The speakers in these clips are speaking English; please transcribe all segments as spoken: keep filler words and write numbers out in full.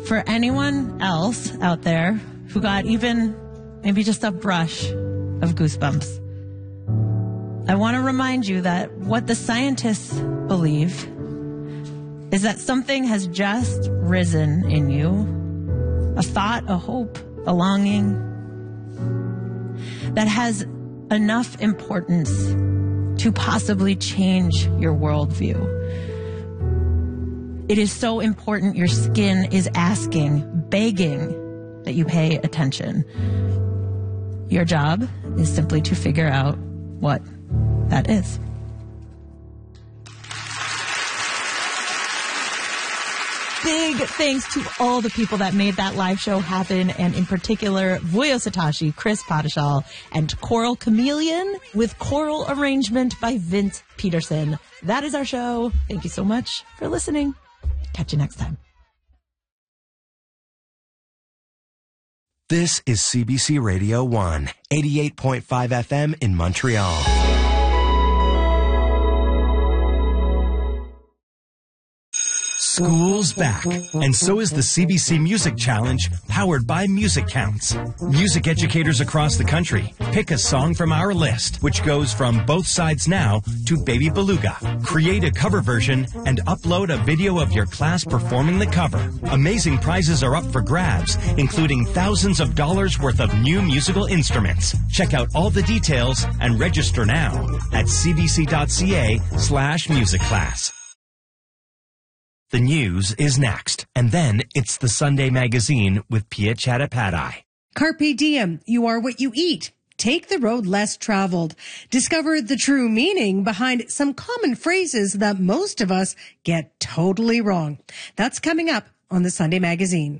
For anyone else out there who got even maybe just a brush of goosebumps, I want to remind you that what the scientists believe is that something has just risen in you, a thought, a hope, a longing that has enough importance to possibly change your worldview. It is so important your skin is asking, begging that you pay attention. Your job is simply to figure out what that is. Big thanks to all the people that made that live show happen, and in particular, Vuyo Satoshi, Chris Padishal, and Choral Chameleon with choral arrangement by Vince Peterson. That is our show. Thank you so much for listening. Catch you next time. This is C B C Radio one, eighty-eight point five F M in Montreal. School's back, and so is the C B C Music Challenge, powered by Music Counts. Music educators across the country pick a song from our list, which goes from Both Sides Now to Baby Beluga. Create a cover version and upload a video of your class performing the cover. Amazing prizes are up for grabs, including thousands of dollars worth of new musical instruments. Check out all the details and register now at cbc.ca slash music class. The news is next, and then it's the Sunday Magazine with Pia Chattopadhyay. Carpe diem, you are what you eat. Take the road less traveled. Discover the true meaning behind some common phrases that most of us get totally wrong. That's coming up on the Sunday Magazine.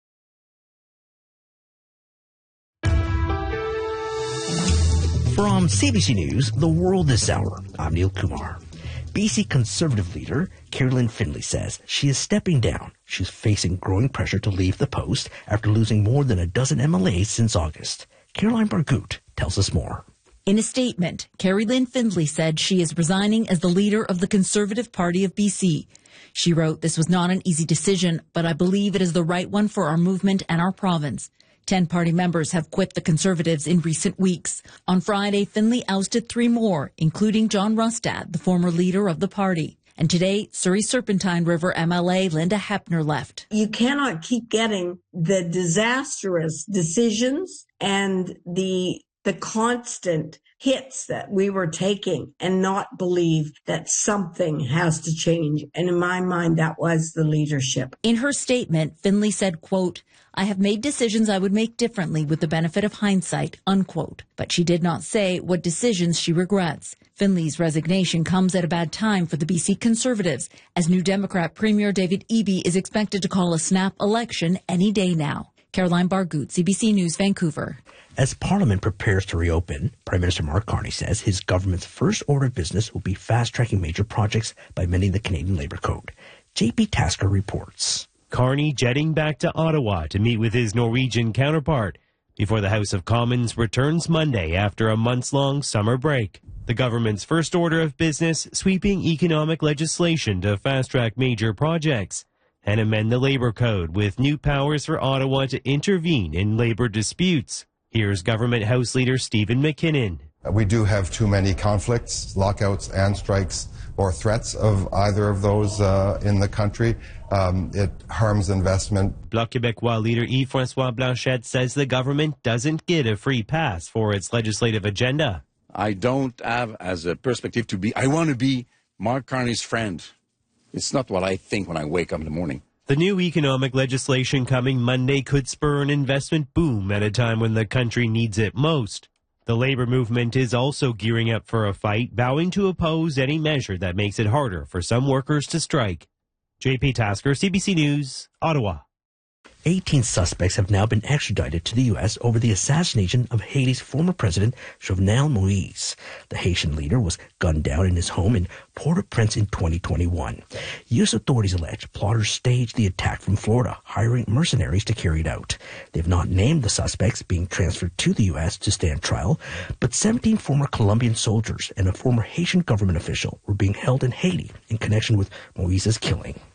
From C B C News, The World This Hour, I'm Neil Kumar. B C Conservative leader Caroline Findlay says she is stepping down. She's facing growing pressure to leave the post after losing more than a dozen M L As since August. Caroline Bargut tells us more. In a statement, Caroline Findlay said she is resigning as the leader of the Conservative Party of B C. She wrote, "This was not an easy decision, but I believe it is the right one for our movement and our province." Ten party members have quit the Conservatives in recent weeks. On Friday, Findlay ousted three more, including John Rustad, the former leader of the party. And today, Surrey Serpentine River M L A Linda Hepner left. You cannot keep getting the disastrous decisions and the the constant hits that we were taking and not believe that something has to change. And in my mind, that was the leadership. In her statement, Findlay said, quote, "I have made decisions I would make differently with the benefit of hindsight," unquote. But she did not say what decisions she regrets. Findlay's resignation comes at a bad time for the B C Conservatives, as New Democrat Premier David Eby is expected to call a snap election any day now. Caroline Bargut, C B C News, Vancouver. As Parliament prepares to reopen, Prime Minister Mark Carney says his government's first order of business will be fast-tracking major projects by amending the Canadian Labour Code. J P Tasker reports. Carney jetting back to Ottawa to meet with his Norwegian counterpart before the House of Commons returns Monday after a months-long summer break. The government's first order of business, sweeping economic legislation to fast-track major projects and amend the Labour Code with new powers for Ottawa to intervene in labour disputes. Here's Government House Leader Stephen McKinnon. We do have too many conflicts, lockouts and strikes or threats of either of those uh, in the country. Um, it harms investment. Bloc Québécois leader Yves-François Blanchet says the government doesn't get a free pass for its legislative agenda. I don't have as a perspective to be, I want to be Mark Carney's friend. It's not what I think when I wake up in the morning. The new economic legislation coming Monday could spur an investment boom at a time when the country needs it most. The labor movement is also gearing up for a fight, vowing to oppose any measure that makes it harder for some workers to strike. J P Tasker, C B C News, Ottawa. eighteen suspects have now been extradited to the U S over the assassination of Haiti's former president, Jovenel Moïse. The Haitian leader was gunned down in his home in Port-au-Prince in twenty twenty-one. U S authorities allege plotters staged the attack from Florida, hiring mercenaries to carry it out. They have not named the suspects being transferred to the U S to stand trial, but seventeen former Colombian soldiers and a former Haitian government official were being held in Haiti in connection with Moïse's killing.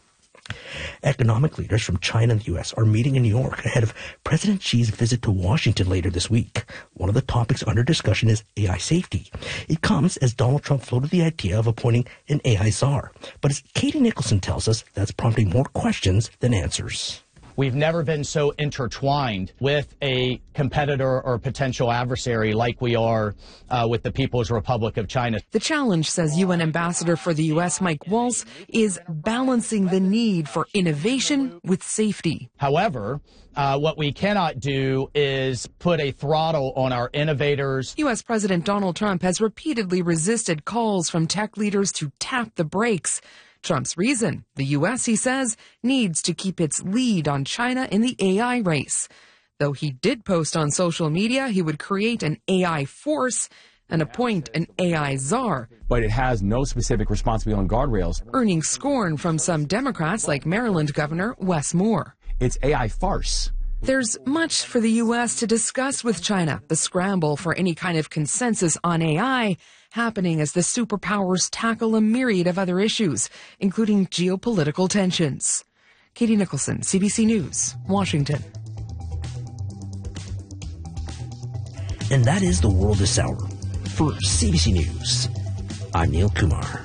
Economic leaders from China and the U S are meeting in New York ahead of President Xi's visit to Washington later this week. One of the topics under discussion is A I safety. It comes as Donald Trump floated the idea of appointing an A I czar. But as Katie Nicholson tells us, that's prompting more questions than answers. We've never been so intertwined with a competitor or potential adversary like we are uh, with the People's Republic of China. The challenge, says U N Ambassador for the U S Mike Waltz, is balancing the need for innovation with safety. However, uh, what we cannot do is put a throttle on our innovators. U S President Donald Trump has repeatedly resisted calls from tech leaders to tap the brakes. Trump's reason, the U S, he says, needs to keep its lead on China in the A I race. Though he did post on social media he would create an A I force and appoint an A I czar. But it has no specific responsibility on guardrails. Earning scorn from some Democrats like Maryland Governor Wes Moore. It's A I farce. There's much for the U S to discuss with China. The scramble for any kind of consensus on A I happening as the superpowers tackle a myriad of other issues, including geopolitical tensions. Katie Nicholson, C B C News, Washington. And that is the world this hour. For C B C News, I'm Neil Kumar.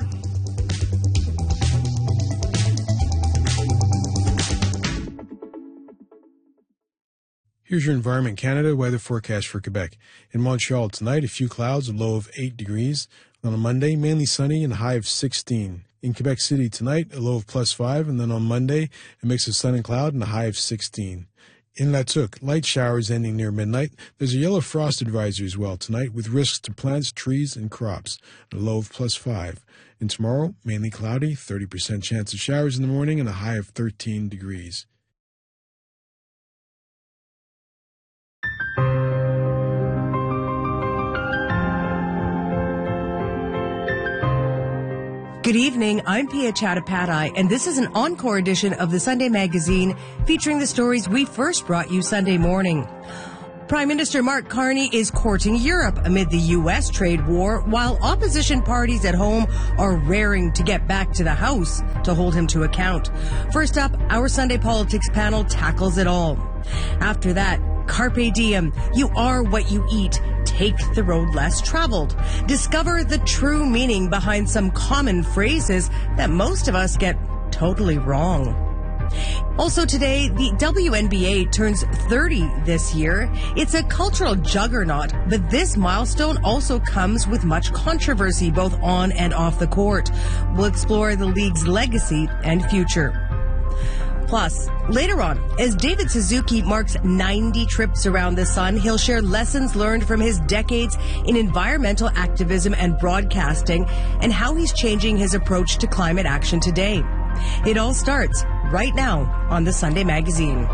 Here's your Environment Canada weather forecast for Quebec. In Montreal tonight, a few clouds, a low of eight degrees. On a Monday, mainly sunny and a high of sixteen. In Quebec City tonight, a low of plus five, and then on Monday, a mix of sun and cloud and a high of sixteen. In La Tuque, light showers ending near midnight. There's a yellow frost advisory as well tonight with risks to plants, trees, and crops. A low of plus five. And tomorrow, mainly cloudy, thirty percent chance of showers in the morning and a high of thirteen degrees. Good evening, I'm Pia Chattopadhyay, and this is an encore edition of the Sunday Magazine featuring the stories we first brought you Sunday morning. Prime Minister Mark Carney is courting Europe amid the U S trade war, while opposition parties at home are raring to get back to the House to hold him to account. First up, our Sunday Politics panel tackles it all. After that, Carpe diem, you are what you eat. Take the road less traveled. Discover the true meaning behind some common phrases that most of us get totally wrong. Also today, the W N B A turns thirty this year. It's a cultural juggernaut, but this milestone also comes with much controversy both on and off the court. We'll explore the league's legacy and future. Plus, later on, as David Suzuki marks ninety trips around the sun, he'll share lessons learned from his decades in environmental activism and broadcasting and how he's changing his approach to climate action today. It all starts right now on the Sunday Magazine.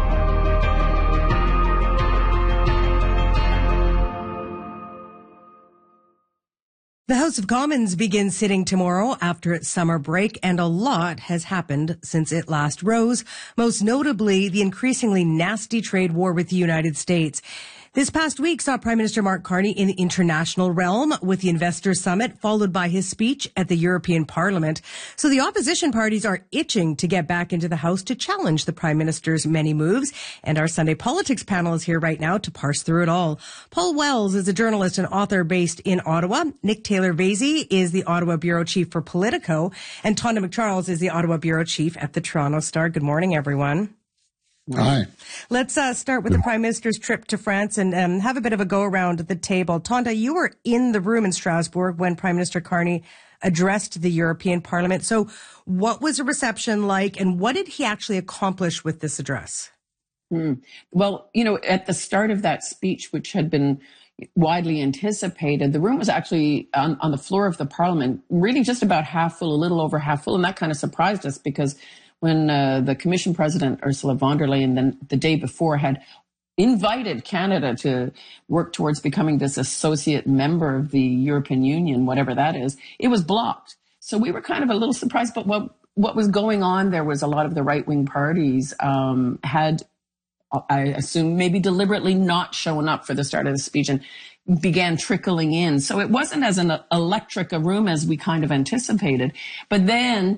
The House of Commons begins sitting tomorrow after its summer break, and a lot has happened since it last rose, most notably the increasingly nasty trade war with the United States. This past week saw Prime Minister Mark Carney in the international realm with the Investor Summit, followed by his speech at the European Parliament. So the opposition parties are itching to get back into the House to challenge the Prime Minister's many moves. And our Sunday Politics panel is here right now to parse through it all. Paul Wells is a journalist and author based in Ottawa. Nick Taylor-Vasey is the Ottawa Bureau Chief for Politico. And Tonda McCharles is the Ottawa Bureau Chief at the Toronto Star. Good morning, everyone. Hi. Let's uh, start with the Prime Minister's trip to France and um, have a bit of a go around the table. Tonda, you were in the room in Strasbourg when Prime Minister Carney addressed the European Parliament. So what was the reception like, and what did he actually accomplish with this address? Hmm. Well, you know, at the start of that speech, which had been widely anticipated, the room was actually on, on the floor of the Parliament, really just about half full, a little over half full, and that kind of surprised us because when uh, the Commission President, Ursula von der Leyen, then the day before had invited Canada to work towards becoming this associate member of the European Union, whatever that is, it was blocked. So we were kind of a little surprised, but what, what was going on there was a lot of the right-wing parties um, had, I assume, maybe deliberately not shown up for the start of the speech and began trickling in. So it wasn't as an electric a room as we kind of anticipated. But then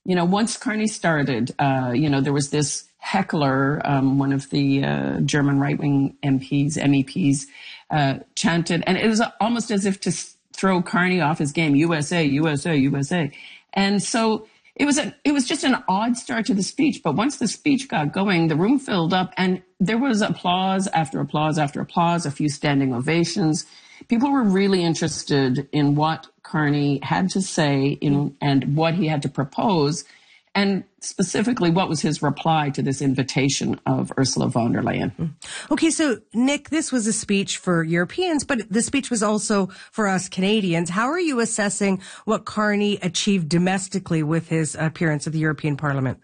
you know, once Carney started, uh, you know, there was this heckler, um, one of the uh, German right-wing M Ps, M E Ps, uh, chanted, and it was almost as if to throw Carney off his game, U S A, U S A, U S A. And so it was a, it was just an odd start to the speech. But once the speech got going, the room filled up and there was applause after applause after applause, a few standing ovations. People were really interested in what Carney had to say in, and what he had to propose, and specifically what was his reply to this invitation of Ursula von der Leyen. Okay, so Nick, this was a speech for Europeans, but the speech was also for us Canadians. How are you assessing what Carney achieved domestically with his appearance at the European Parliament?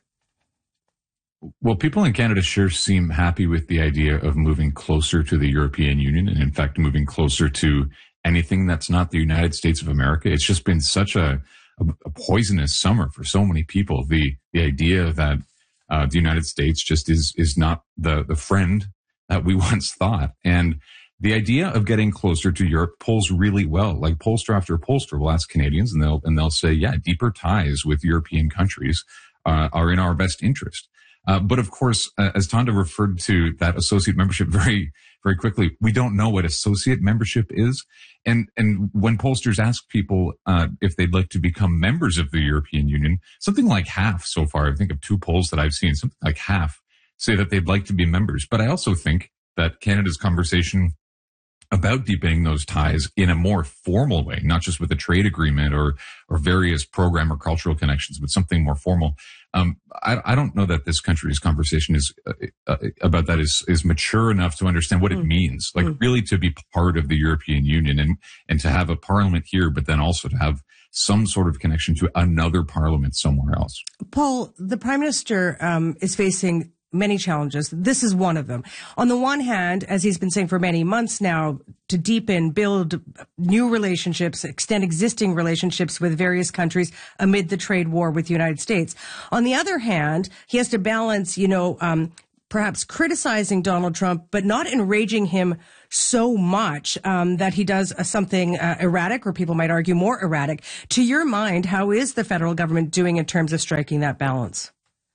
Well, people in Canada sure seem happy with the idea of moving closer to the European Union, and in fact, moving closer to anything that's not the United States of America. It's just been such a, a, a poisonous summer for so many people. The the idea that uh, the United States just is is not the the friend that we once thought, and the idea of getting closer to Europe polls really well. Like pollster after pollster will ask Canadians, and they'll and they'll say, yeah, deeper ties with European countries uh, are in our best interest. Uh, but of course, uh, as Tonda referred to that associate membership very, very quickly, we don't know what associate membership is. And, and when pollsters ask people, uh, if they'd like to become members of the European Union, something like half so far, I think of two polls that I've seen, something like half say that they'd like to be members. But I also think that Canada's conversation about deepening those ties in a more formal way, not just with a trade agreement or, or various program or cultural connections, but something more formal. Um, I, I don't know that this country's conversation is uh, uh, about that is, is mature enough to understand what mm. it means, like mm. really to be part of the European Union and, and to have a parliament here, but then also to have some sort of connection to another parliament somewhere else. Paul, the Prime Minister um, is facing many challenges. This is one of them. On the one hand, as he's been saying for many months now, to deepen, build new relationships, extend existing relationships with various countries amid the trade war with the United States. On the other hand, he has to balance, you know, um, perhaps criticizing Donald Trump, but not enraging him so much um, that he does uh, something uh, erratic, or people might argue more erratic. To your mind, how is the federal government doing in terms of striking that balance?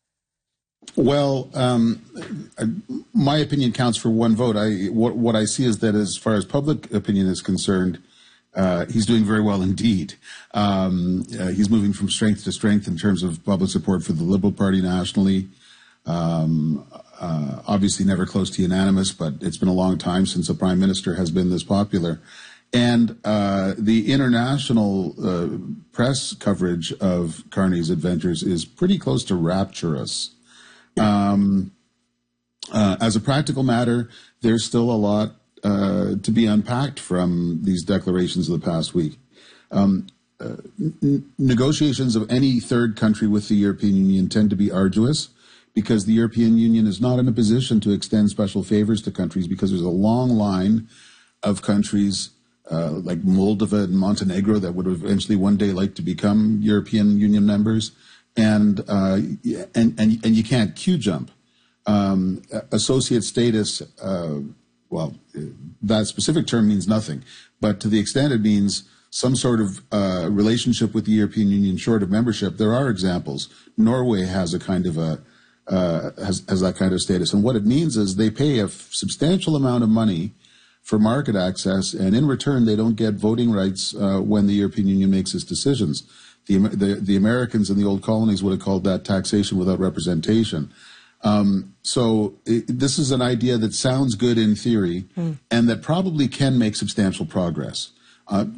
Well, um, my opinion counts for one vote. I what, what I see is that as far as public opinion is concerned, uh, he's doing very well indeed. Um, uh, he's moving from strength to strength in terms of public support for the Liberal Party nationally. Um, uh, obviously never close to unanimous, but it's been a long time since a prime minister has been this popular. And uh, the international uh, press coverage of Carney's adventures is pretty close to rapturous. Um, uh, as a practical matter, there's still a lot uh, to be unpacked from these declarations of the past week. Um, uh, n- negotiations of any third country with the European Union tend to be arduous because the European Union is not in a position to extend special favors to countries because there's a long line of countries uh, like Moldova and Montenegro that would eventually one day like to become European Union members. And, uh, and, and, and you can't queue jump. Um, associate status, uh, well, that specific term means nothing, but to the extent it means some sort of, uh, relationship with the European Union short of membership, there are examples. Norway has a kind of a, uh, has, has that kind of status. And what it means is they pay a f- substantial amount of money for market access, and in return, they don't get voting rights, uh, when the European Union makes its decisions. The, the, the Americans in the old colonies would have called that taxation without representation. Um, so it, this is an idea that sounds good in theory mm. and that probably can make substantial progress. Uh,